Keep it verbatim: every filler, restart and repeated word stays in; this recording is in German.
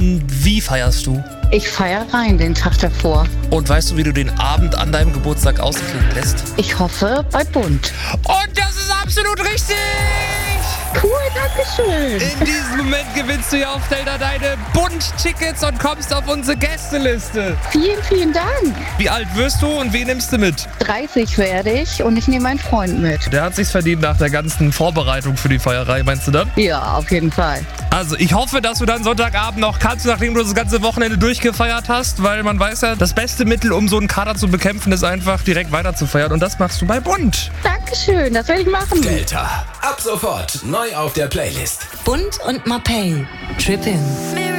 Wie feierst du? Ich feiere rein den Tag davor. Und weißt du, wie du den Abend an deinem Geburtstag ausklingen lässt? Ich hoffe bei Bund. Und das ist absolut richtig! Cool, danke schön. In diesem Moment gewinnst du ja auf Delta deine Bund-Tickets und kommst auf unsere Gästeliste. Vielen, vielen Dank. Wie alt wirst du und wen nimmst du mit? dreißig werde ich und ich nehme meinen Freund mit. Der hat sich's verdient nach der ganzen Vorbereitung für die Feierei, meinst du dann? Ja, auf jeden Fall. Also ich hoffe, dass du dann Sonntagabend noch kannst, nachdem du das ganze Wochenende durchgefeiert hast, weil man weiß ja, das beste Mittel, um so einen Kater zu bekämpfen, ist einfach direkt weiter zu feiern. Und das machst du bei Bund. Dankeschön, das werde ich machen. Delta. Ab sofort neu auf der Playlist. Bund und Mapei. Trippin'.